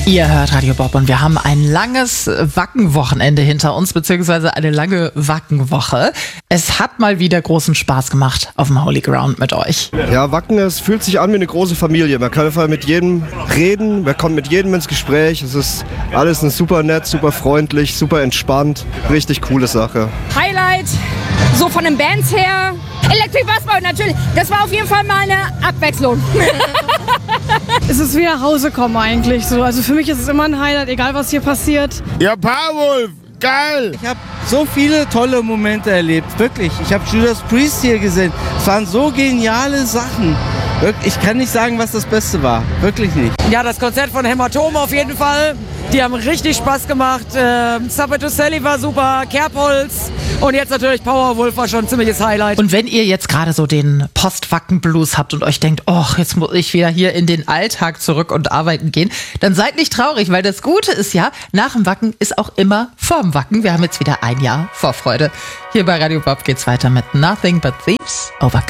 Ihr hört Radio Bob und wir haben ein langes Wackenwochenende hinter uns, beziehungsweise eine lange Wackenwoche. Es hat mal wieder großen Spaß gemacht auf dem Holy Ground mit euch. Ja, Wacken, es fühlt sich an wie eine große Familie. Man kann einfach mit jedem reden, man kommt mit jedem ins Gespräch. Es ist alles super nett, super freundlich, super entspannt. Richtig coole Sache. Highlight, so von den Bands her. Electric Bassball natürlich, das war auf jeden Fall mal eine Abwechslung. Es ist wie nach Hause kommen eigentlich so. Also für mich ist es immer ein Highlight, egal was hier passiert. Ja, Powerwolf, geil! Ich habe so viele tolle Momente erlebt, wirklich. Ich habe Judas Priest hier gesehen. Es waren so geniale Sachen. Ich kann nicht sagen, was das Beste war. Wirklich nicht. Ja, das Konzert von Hämatom auf jeden Fall. Die haben richtig Spaß gemacht. Sabato Sally war super, Kerbholz und jetzt natürlich Powerwolf war schon ein ziemliches Highlight. Und wenn ihr jetzt gerade so den Postwacken-Blues habt und euch denkt, oh, jetzt muss ich wieder hier in den Alltag zurück und arbeiten gehen, dann seid nicht traurig, weil das Gute ist ja, nach dem Wacken ist auch immer vorm Wacken. Wir haben jetzt wieder ein Jahr Vorfreude. Hier bei Radio Bob geht's weiter mit Nothing But Thieves Over